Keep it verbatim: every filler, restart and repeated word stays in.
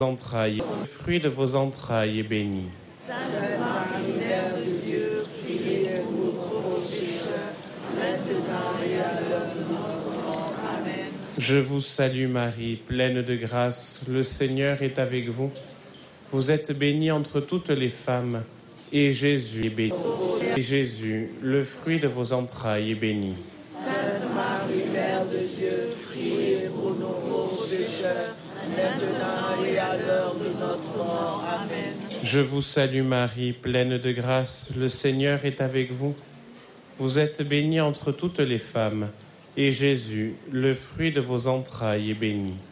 entrailles, le fruit de vos entrailles est béni. Sainte Marie, Mère de Dieu, priez pour nous pauvres pécheurs, maintenant et à l'heure de notre mort. Amen. Je vous salue Marie, pleine de grâce, le Seigneur est avec vous. Vous êtes bénie entre toutes les femmes, et Jésus est béni. Et Jésus, le fruit de vos entrailles, est béni. Sainte Marie, Mère de Dieu, priez pour nous pauvres pécheurs, maintenant et à l'heure de notre mort. Amen. Je vous salue Marie, pleine de grâce, le Seigneur est avec vous. Vous êtes bénie entre toutes les femmes, et Jésus, le fruit de vos entrailles, est béni.